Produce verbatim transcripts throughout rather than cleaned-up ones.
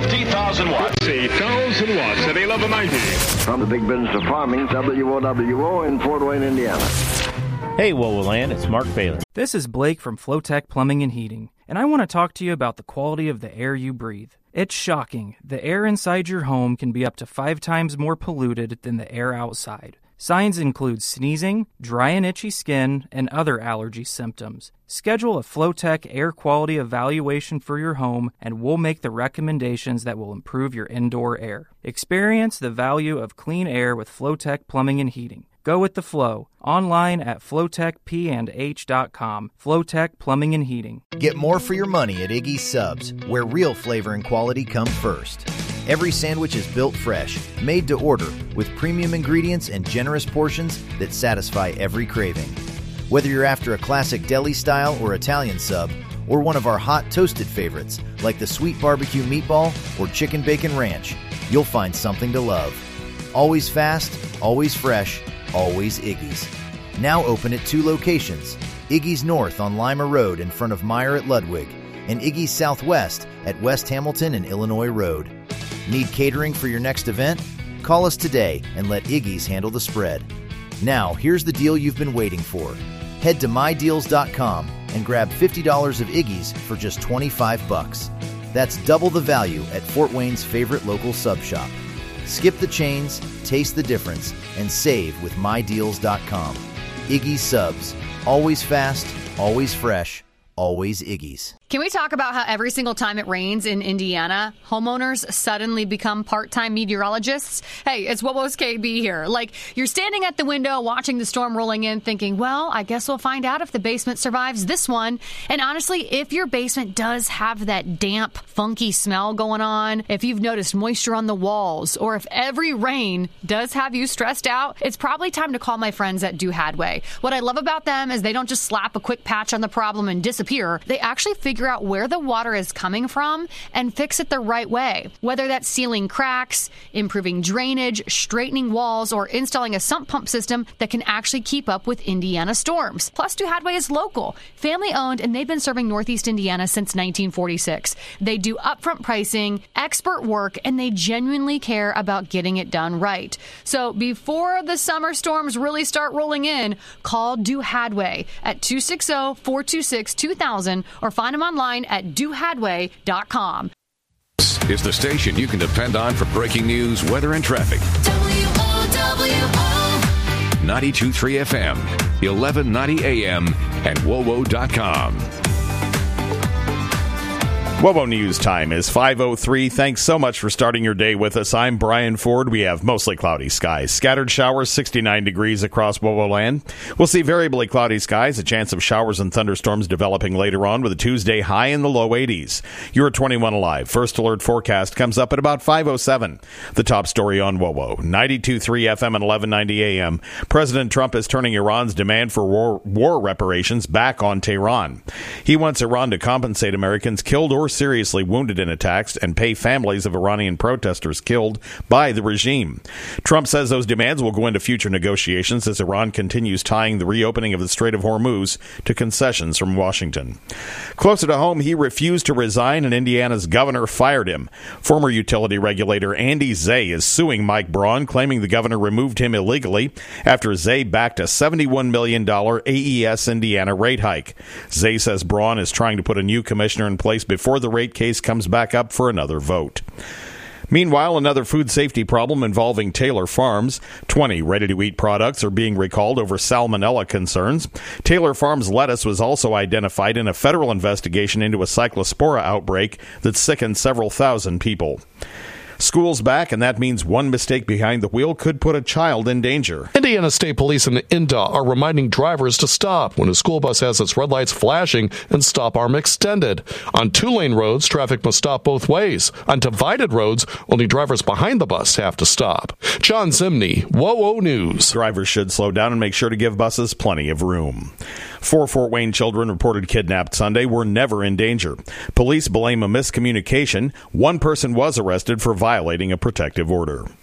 fifty thousand watts. fifty thousand watts at eleven ninety. From the big business of farming, W O W O in Fort Wayne, Indiana. Hey, WOWO Land, it's Mark Baylor. This is Blake from Flowtech Plumbing and Heating, and I want to talk to you about the quality of the air you breathe. It's shocking. The air inside your home can be up to five times more polluted than the air outside. Signs include sneezing, dry and itchy skin, and other allergy symptoms. Schedule a Flowtech air quality evaluation for your home, and we'll make the recommendations that will improve your indoor air. Experience the value of clean air with Flowtech Plumbing and Heating. Go with the flow. Online at flowtech p and h dot com. Flowtech Plumbing and Heating. Get more for your money at Iggy's Subs, where real flavor and quality come first. Every sandwich is built fresh, made to order, with premium ingredients and generous portions that satisfy every craving. Whether you're after a classic deli style or Italian sub, or one of our hot toasted favorites like the sweet barbecue meatball or chicken bacon ranch, you'll find something to love. Always fast, always fresh, always Iggy's. Now open at two locations, Iggy's North on Lima Road in front of Meyer at Ludwig, and Iggy's Southwest at West Hamilton and Illinois Road. Need catering for your next event? Call us today and let Iggy's handle the spread. Now, here's the deal you've been waiting for. Head to my deals dot com and grab fifty dollars of Iggy's for just twenty-five bucks. That's double the value at Fort Wayne's favorite local sub shop. Skip the chains, taste the difference, and save with my deals dot com. Iggy's Subs. Always fast, always fresh, always Iggy's. Can we talk about how every single time it rains in Indiana, homeowners suddenly become part-time meteorologists? Hey, it's WOWO's K B here. Like, you're standing at the window watching the storm rolling in thinking, well, I guess we'll find out if the basement survives this one. And honestly, if your basement does have that damp, funky smell going on, if you've noticed moisture on the walls, or if every rain does have you stressed out, it's probably time to call my friends at Do Hadway. What I love about them is they don't just slap a quick patch on the problem and disappear. They actually figure out where the water is coming from and fix it the right way. Whether that's sealing cracks, improving drainage, straightening walls, or installing a sump pump system that can actually keep up with Indiana storms. Plus, Do Hadway is local, family-owned, and they've been serving Northeast Indiana since nineteen forty-six. They do upfront pricing, expert work, and they genuinely care about getting it done right. So before the summer storms really start rolling in, call Do Hadway at two six zero, four two six, two thousand or find them online at do hadway dot com. This is the station you can depend on for breaking news, weather, and traffic. W O W O ninety-two point three F M, eleven ninety A M, and W O W O dot com. WOWO News time is five oh three. Thanks so much for starting your day with us. I'm Brian Ford. We have mostly cloudy skies. Scattered showers, sixty-nine degrees across WOWO land. We'll see variably cloudy skies, a chance of showers and thunderstorms developing later on with a Tuesday high in the low eighties. You're twenty-one alive. First alert forecast comes up at about five oh seven. The top story on WOWO. ninety-two point three F M and eleven ninety A M. President Trump is turning Iran's demand for war, war reparations back on Tehran. He wants Iran to compensate Americans killed or seriously wounded in attacks and pay families of Iranian protesters killed by the regime. Trump says those demands will go into future negotiations as Iran continues tying the reopening of the Strait of Hormuz to concessions from Washington. Closer to home, he refused to resign and Indiana's governor fired him. Former utility regulator Andy Zay is suing Mike Braun, claiming the governor removed him illegally after Zay backed a seventy-one million dollars A E S Indiana rate hike. Zay says Braun is trying to put a new commissioner in place before the rate case comes back up for another vote. Meanwhile, another food safety problem involving Taylor Farms. twenty ready-to-eat products are being recalled over salmonella concerns. Taylor Farms lettuce was also identified in a federal investigation into a cyclospora outbreak that sickened several thousand people. School's back, and that means one mistake behind the wheel could put a child in danger. Indiana State Police and I N D A are reminding drivers to stop when a school bus has its red lights flashing and stop arm extended. On two-lane roads, traffic must stop both ways. On divided roads, only drivers behind the bus have to stop. John Zimney, WOWO News. Drivers should slow down and make sure to give buses plenty of room. Four Fort Wayne children reported kidnapped Sunday were never in danger. Police blame a miscommunication. One person was arrested for violating a protective order.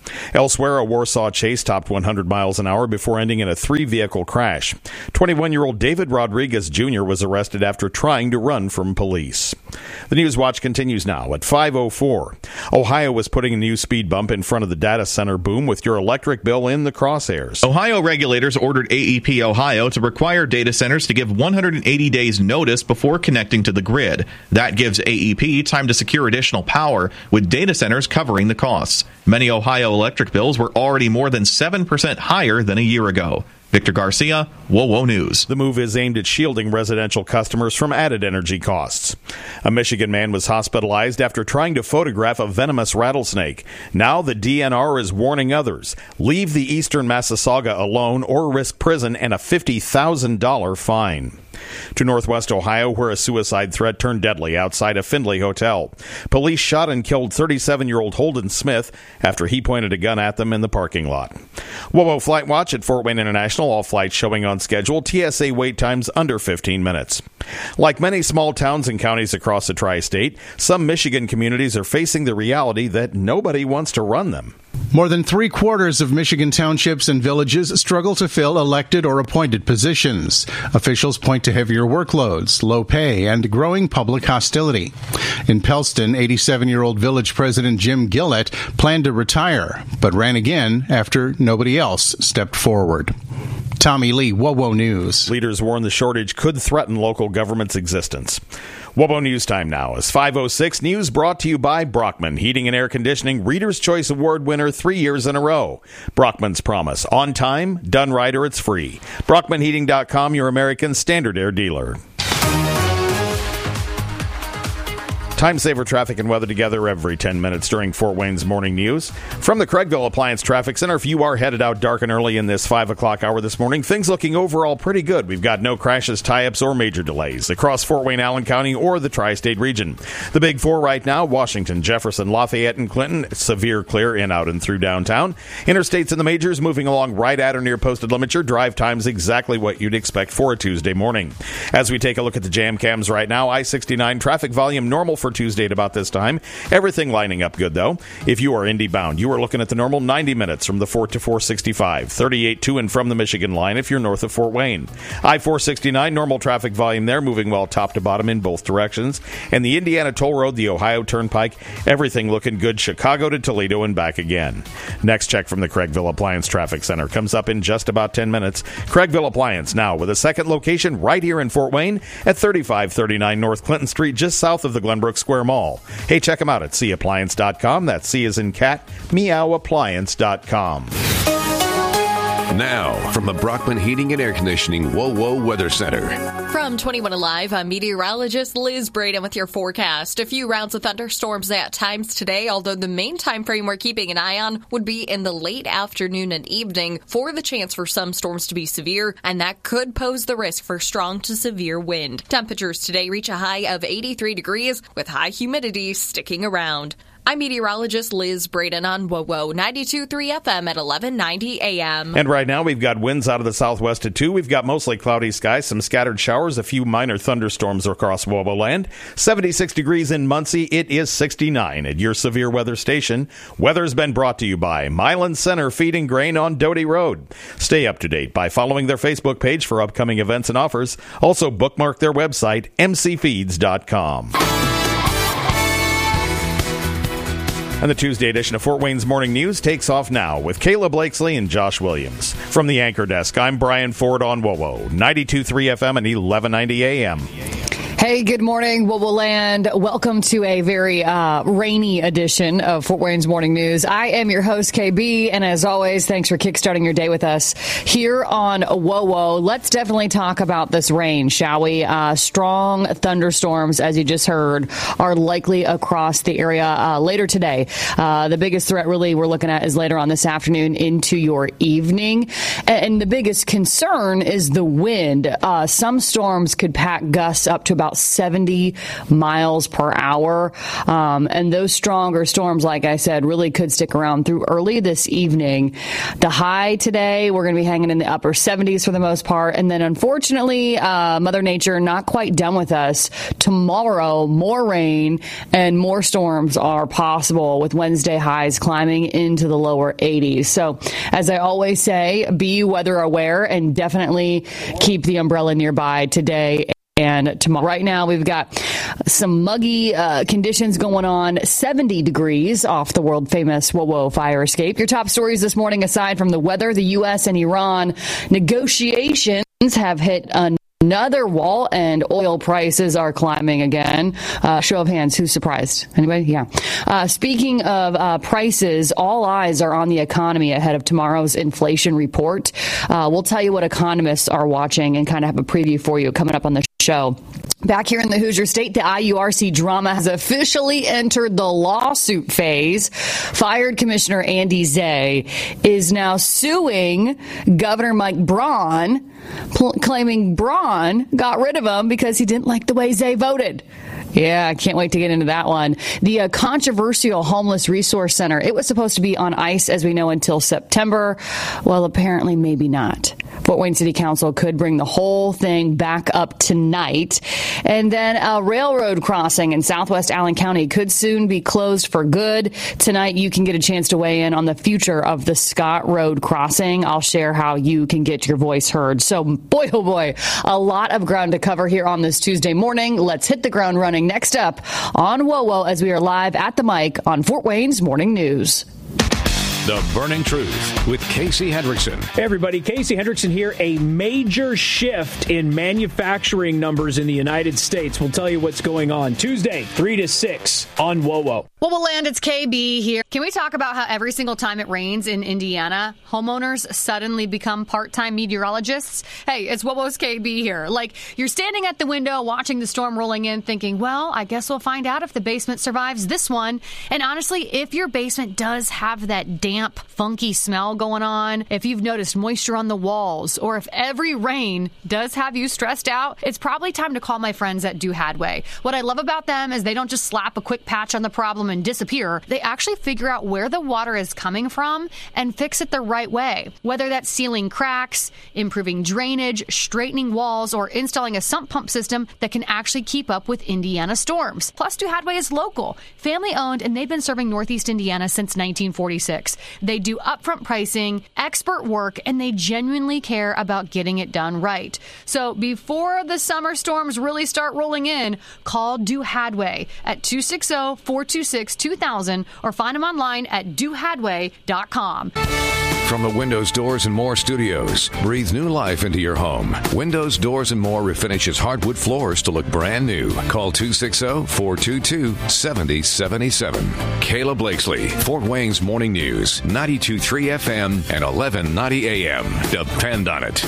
Elsewhere, a Warsaw chase topped one hundred miles an hour before ending in a three-vehicle crash. twenty-one-year-old David Rodriguez Junior was arrested after trying to run from police. The News Watch continues now at five oh four. Ohio was putting a new speed bump in front of the data center boom with your electric bill in the crosshairs. Ohio regulators ordered A E P Ohio to require data centers to give one hundred eighty days notice before connecting to the grid. That gives A E P time to secure additional power, with data centers covering the costs. Many Ohio electric bills were already more than seven percent higher than a year ago. Victor Garcia, WOWO News. The move is aimed at shielding residential customers from added energy costs. A Michigan man was hospitalized after trying to photograph a venomous rattlesnake. Now the D N R is warning others. Leave the eastern Massasauga alone or risk prison and a fifty thousand dollars fine. To Northwest Ohio, where a suicide threat turned deadly outside a Findlay hotel. Police shot and killed thirty-seven-year-old Holden Smith after he pointed a gun at them in the parking lot. WOWO Flight Watch at Fort Wayne International. All flights showing on schedule. T S A wait times under fifteen minutes. Like many small towns and counties across the tri-state, some Michigan communities are facing the reality that nobody wants to run them. More than three quarters of Michigan townships and villages struggle to fill elected or appointed positions. Officials point to heavier workloads, low pay, and growing public hostility. In Pellston, eighty-seven-year-old village president Jim Gillett planned to retire, but ran again after nobody else stepped forward. Tommy Lee, WOWO News. Leaders warn the shortage could threaten local government's existence. WOWO News time now is five oh six. News brought to you by Brockman Heating and Air Conditioning, Reader's Choice Award winner three years in a row. Brockman's promise: on time, done right, or it's free. Brockman Heating dot com, your American Standard Air dealer. Time saver traffic and weather together every ten minutes during Fort Wayne's morning news. From the Craigville Appliance Traffic Center, if you are headed out dark and early in this five o'clock hour this morning, things looking overall pretty good. We've got no crashes, tie-ups, or major delays across Fort Wayne, Allen County, or the tri-state region. The big four right now: Washington, Jefferson, Lafayette, and Clinton. Severe clear in, out, and through downtown. Interstates and the majors moving along right at or near posted limit. Your drive times exactly what you'd expect for a Tuesday morning. As we take a look at the jam cams right now, I sixty-nine traffic volume normal for Tuesday at about this time. Everything lining up good, though. If you are Indy bound, you are looking at the normal ninety minutes from the Fort to four sixty-five, thirty-eight to and from the Michigan line if you're north of Fort Wayne. I four sixty-nine, normal traffic volume there, moving well top to bottom in both directions. And the Indiana Toll Road, the Ohio Turnpike, everything looking good, Chicago to Toledo and back again. Next check from the Craigville Appliance Traffic Center comes up in just about ten minutes. Craigville Appliance now with a second location right here in Fort Wayne at thirty-five thirty-nine North Clinton Street, just south of the Glenbrook Square Mall. Hey, check them out at C appliance dot com. That's C as in cat, meow appliance dot com. Now, from the Brockman Heating and Air Conditioning WOWO Weather Center. From twenty-one Alive, I'm meteorologist Liz Braden with your forecast. A few rounds of thunderstorms at times today, although the main time frame we're keeping an eye on would be in the late afternoon and evening for the chance for some storms to be severe, and that could pose the risk for strong to severe wind. Temperatures today reach a high of eighty-three degrees with high humidity sticking around. I'm meteorologist Liz Braden on WOWO ninety-two point three F M at eleven ninety A M. And right now we've got winds out of the southwest at two. We've got mostly cloudy skies, some scattered showers, a few minor thunderstorms across WOWO land. seventy-six degrees in Muncie. It is sixty-nine at your severe weather station. Weather's been brought to you by Milan Center Feeding Grain on Doty Road. Stay up to date by following their Facebook page for upcoming events and offers. Also bookmark their website, m c feeds dot com. And the Tuesday edition of Fort Wayne's Morning News takes off now with Kayla Blakesley and Josh Williams. From the anchor desk, I'm Brian Ford on WOWO, ninety-two point three F M and eleven ninety A M. Hey, good morning, WOWO Land. Welcome to a very uh, rainy edition of Fort Wayne's Morning News. I am your host, K B, and as always, thanks for kickstarting your day with us here on WOWO. Let's definitely talk about this rain, shall we? Uh, strong thunderstorms, as you just heard, are likely across the area uh, later today. Uh, the biggest threat, really, we're looking at is later on this afternoon into your evening. And the biggest concern is the wind. Uh, some storms could pack gusts up to about seventy miles per hour. Um, and those stronger storms, like I said, really could stick around through early this evening. The high today, we're going to be hanging in the upper seventies for the most part. And then unfortunately, uh, Mother Nature not quite done with us. Tomorrow, more rain and more storms are possible, with Wednesday highs climbing into the lower eighties. So as I always say, be weather aware and definitely keep the umbrella nearby today and tomorrow. Right now, we've got some muggy uh, conditions going on, seventy degrees off the world-famous WoWo fire escape. Your top stories this morning, aside from the weather, the U S and Iran negotiations have hit a another wall, and oil prices are climbing again. Uh, show of hands, who's surprised? Anybody? Yeah. Uh, speaking of uh, prices, all eyes are on the economy ahead of tomorrow's inflation report. Uh, we'll tell you what economists are watching and kind of have a preview for you coming up on the show. Back here in the Hoosier State, the I U R C drama has officially entered the lawsuit phase. Fired Commissioner Andy Zay is now suing Governor Mike Braun, pl- claiming Braun got rid of him because he didn't like the way Zay voted. Yeah, I can't wait to get into that one. The uh, controversial Homeless Resource Center, it was supposed to be on ice, as we know, until September. Well, apparently maybe not. Fort Wayne City Council could bring the whole thing back up tonight. And then a railroad crossing in southwest Allen County could soon be closed for good. Tonight, you can get a chance to weigh in on the future of the Scott Road crossing. I'll share how you can get your voice heard. So, boy, oh boy, a lot of ground to cover here on this Tuesday morning. Let's hit the ground running. Next up on WoWo, as we are live at the mic on Fort Wayne's Morning News. The Burning Truth with Casey Hendrickson. Hey everybody, Casey Hendrickson here. A major shift in manufacturing numbers in the United States. We'll tell you what's going on Tuesday, three to six on WoWo. WoWo Land, it's K B here. Can we talk about how every single time it rains in Indiana, homeowners suddenly become part-time meteorologists? Hey, it's WoWo's K B here. Like, you're standing at the window watching the storm rolling in thinking, well, I guess we'll find out if the basement survives this one. And honestly, if your basement does have that damp, funky smell going on, if you've noticed moisture on the walls, or if every rain does have you stressed out, it's probably time to call my friends at Do Hadway. What I love about them is they don't just slap a quick patch on the problem and disappear. They actually figure out where the water is coming from and fix it the right way. Whether that's sealing cracks, improving drainage, straightening walls, or installing a sump pump system that can actually keep up with Indiana storms. Plus, Do Hadway is local, family owned, and they've been serving Northeast Indiana since nineteen forty-six. They do upfront pricing, expert work, and they genuinely care about getting it done right. So before the summer storms really start rolling in, call Do Hadway at two six zero, four two six, two thousand or find them online at do hadway dot com. From the Windows, Doors, and More studios, breathe new life into your home. Windows, Doors, and More refinishes hardwood floors to look brand new. Call two six zero, four two two, seven zero seven seven. Kayla Blakesley, Fort Wayne's Morning News, ninety-two point three F M and eleven ninety A M. Depend on it.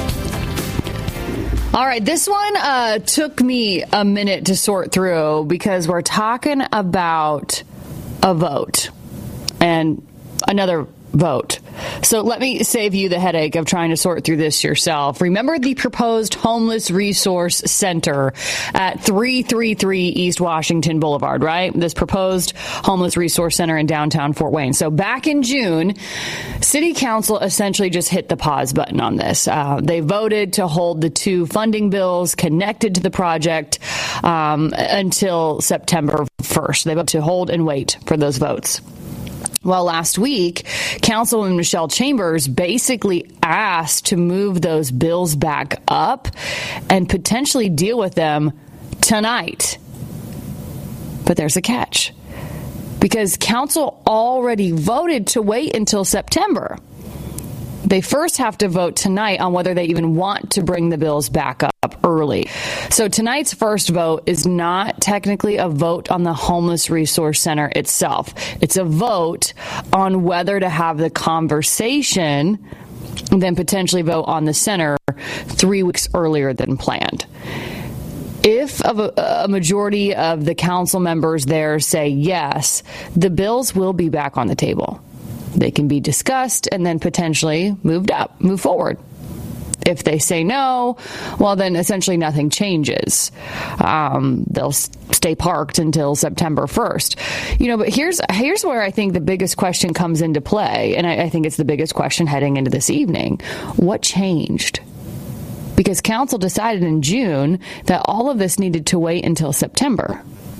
All right, this one uh, took me a minute to sort through because we're talking about a vote and another vote. So let me save you the headache of trying to sort through this yourself. Remember the proposed Homeless Resource Center at three thirty-three East Washington Boulevard, right? This proposed Homeless Resource Center in downtown Fort Wayne. So back in June, City Council essentially just hit the pause button on this. Uh, they voted to hold the two funding bills connected to the project um, until September first. They voted to hold and wait for those votes. Well, last week, Councilwoman Michelle Chambers basically asked to move those bills back up and potentially deal with them tonight. But there's a catch, because Council already voted to wait until September. They first have to vote tonight on whether they even want to bring the bills back up early. So tonight's first vote is not technically a vote on the Homeless Resource Center itself. It's a vote on whether to have the conversation and then potentially vote on the center three weeks earlier than planned. If a, a majority of the council members there say yes, the bills will be back on the table. They can be discussed and then potentially moved up, move forward. If they say no, well, then essentially nothing changes. Um, they'll s- stay parked until September first. You know, but here's here's where I think the biggest question comes into play, and I, I think it's the biggest question heading into this evening. What changed? Because council decided in June that all of this needed to wait until September.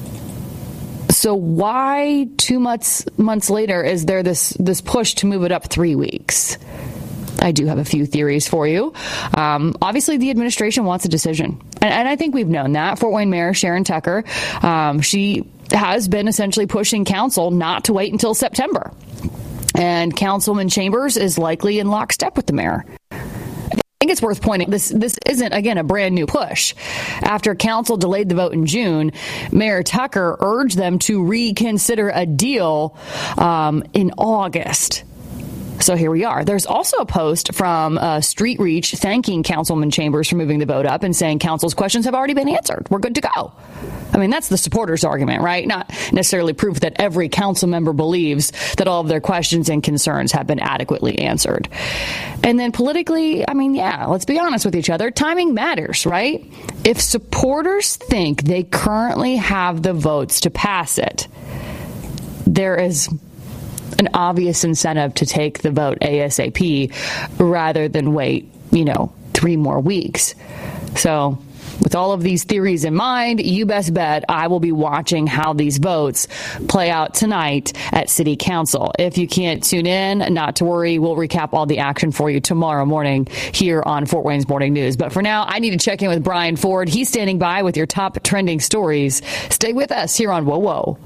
So why two months months later is there this this push to move it up three weeks? I do have a few theories for you. Um, obviously, the administration wants a decision. And, and I think we've known that. Fort Wayne Mayor Sharon Tucker, um, she has been essentially pushing council not to wait until September. And Councilman Chambers is likely in lockstep with the mayor. I think it's worth pointing this this isn't, again, a brand new push. After council delayed the vote in June, Mayor Tucker urged them to reconsider a deal um, in August. So here we are. There's also a post from uh, Street Reach thanking Councilman Chambers for moving the vote up and saying council's questions have already been answered. We're good to go. I mean, that's the supporters' argument, right? Not necessarily proof that every council member believes that all of their questions and concerns have been adequately answered. And then politically, I mean, yeah, let's be honest with each other. Timing matters, right? If supporters think they currently have the votes to pass it, there is an obvious incentive to take the vote ASAP rather than wait, you know, three more weeks. So with all of these theories in mind, you best bet I will be watching how these votes play out tonight at City Council. If you can't tune in, not to worry, we'll recap all the action for you tomorrow morning here on Fort Wayne's Morning News. But for now, I need to check in with Brian Ford. He's standing by with your top trending stories. Stay with us here on Whoa Whoa.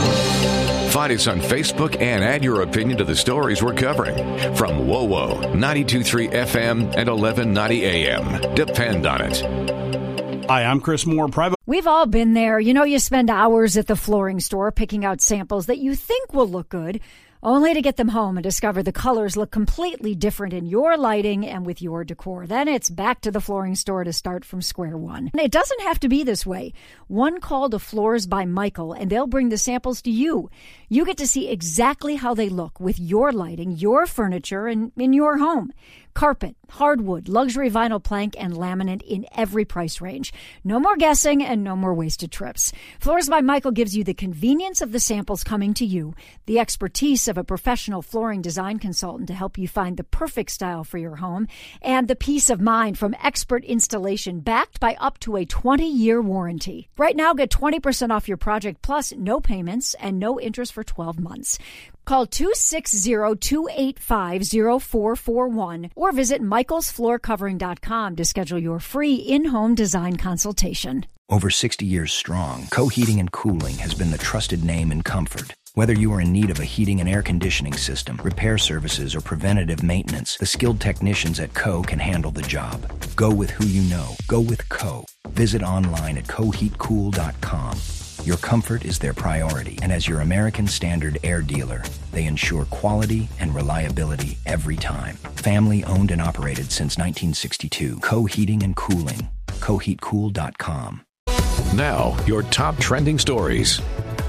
Find us on Facebook and add your opinion to the stories we're covering. From Whoa Whoa, ninety-two point three F M and eleven ninety A M. Depend on it. Hi, I'm Chris Moore, private. We've all been there. You know, you spend hours at the flooring store picking out samples that you think will look good, only to get them home and discover the colors look completely different in your lighting and with your decor. Then it's back to the flooring store to start from square one. And it doesn't have to be this way. One call to Floors by Michael, and they'll bring the samples to you. You get to see exactly how they look with your lighting, your furniture, and in your home. Carpet, hardwood, luxury vinyl plank, and laminate in every price range. No more guessing and no more wasted trips. Floors by Michael gives you the convenience of the samples coming to you, the expertise of a professional flooring design consultant to help you find the perfect style for your home, and the peace of mind from expert installation backed by up to a twenty-year warranty. Right now, get twenty percent off your project plus no payments and no interest for twelve months. Call two six zero, two eight five, zero four four one or visit michaels floor covering dot com to schedule your free in-home design consultation. Over sixty years strong, Co Heating and Cooling has been the trusted name in comfort. Whether you are in need of a heating and air conditioning system, repair services, or preventative maintenance, the skilled technicians at Co can handle the job. Go with who you know. Go with Co. Visit online at co heat cool dot com. Your comfort is their priority, and as your American Standard Air dealer, they ensure quality and reliability every time. Family owned and operated since nineteen sixty-two. Co Heating and Cooling. co heat cool dot com. Now, your top trending stories.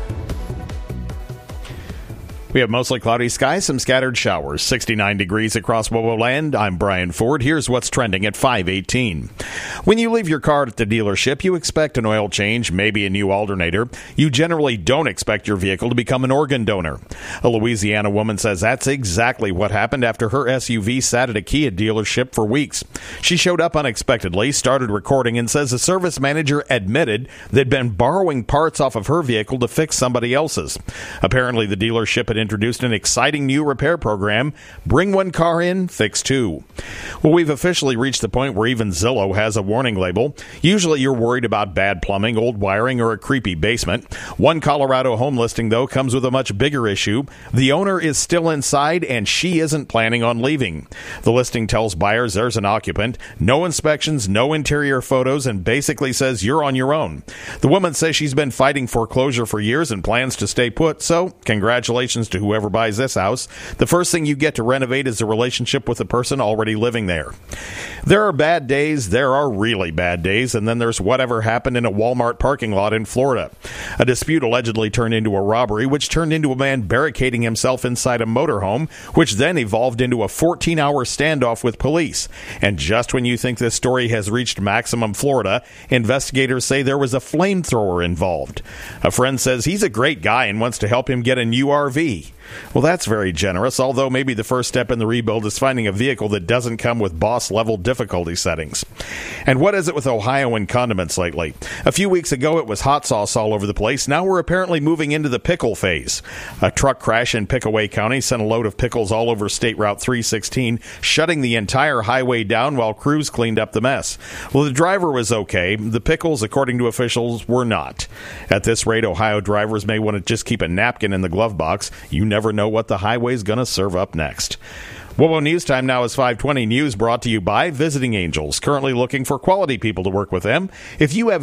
We have mostly cloudy skies, some scattered showers, sixty-nine degrees across Whoa Whoa Land. I'm Brian Ford. Here's what's trending at five eighteen. When you leave your car at the dealership, you expect an oil change, maybe a new alternator. You generally don't expect your vehicle to become an organ donor. A Louisiana woman says that's exactly what happened after her S U V sat at a Kia dealership for weeks. She showed up unexpectedly, started recording, and says the service manager admitted they'd been borrowing parts off of her vehicle to fix somebody else's. Apparently, the dealership had introduced an exciting new repair program. Bring one car in, fix two. Well, we've officially reached the point where even Zillow has a warning label. Usually you're worried about bad plumbing, old wiring, or a creepy basement. One Colorado home listing, though, comes with a much bigger issue. The owner is still inside, and she isn't planning on leaving. The listing tells buyers there's an occupant, no inspections, no interior photos, and basically says you're on your own. The woman says she's been fighting foreclosure for years and plans to stay put, so congratulations happens to whoever buys this house, the first thing you get to renovate is the relationship with the person already living there. There are bad days, there are really bad days, and then there's whatever happened in a Walmart parking lot in Florida. A dispute allegedly turned into a robbery, which turned into a man barricading himself inside a motorhome, which then evolved into a fourteen-hour standoff with police. And just when you think this story has reached maximum Florida, investigators say there was a flamethrower involved. A friend says he's a great guy and wants to help him get a new R V. Well, that's very generous, although maybe the first step in the rebuild is finding a vehicle that doesn't come with boss-level difficulty settings. And what is it with Ohio and condiments lately? A few weeks ago, it was hot sauce all over the place. Now we're apparently moving into the pickle phase. A truck crash in Pickaway County sent a load of pickles all over State Route three sixteen, shutting the entire highway down while crews cleaned up the mess. Well, the driver was okay. The pickles, according to officials, were not. At this rate, Ohio drivers may want to just keep a napkin in the glove box. You never Never know what the highway's going to serve up next. WOWO News Time now is five twenty. News brought to you by Visiting Angels, currently looking for quality people to work with them. If you have